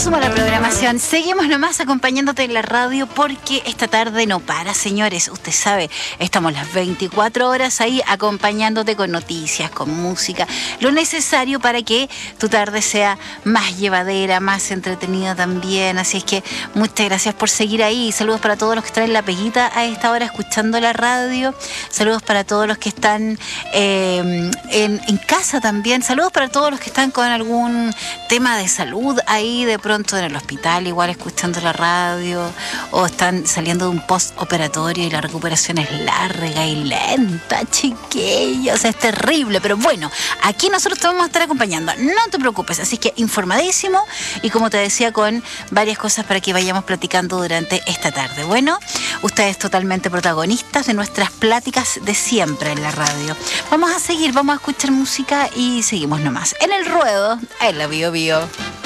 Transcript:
suma la programación. Seguimos nomás acompañándote en la radio porque esta tarde no para, señores. Usted sabe, estamos las 24 horas ahí acompañándote con noticias, con música, lo necesario para que tu tarde sea más llevadera, más entretenida también. Así es que muchas gracias por seguir ahí. Saludos para todos los que están en la peguita a esta hora escuchando la radio. Saludos para todos los que están en casa también. Saludos para todos los que están con algún tema de salud ahí de pronto en el hospital, igual escuchando la radio, o están saliendo de un postoperatorio y la recuperación es larga y lenta, chiquillos, es terrible, pero bueno, aquí nosotros te vamos a estar acompañando, no te preocupes, así que informadísimo y como te decía, con varias cosas para que vayamos platicando durante esta tarde. Bueno, ustedes totalmente protagonistas de nuestras pláticas de siempre en la radio. Vamos a seguir, vamos a escuchar música y seguimos nomás en el ruedo, en la Bio Bio.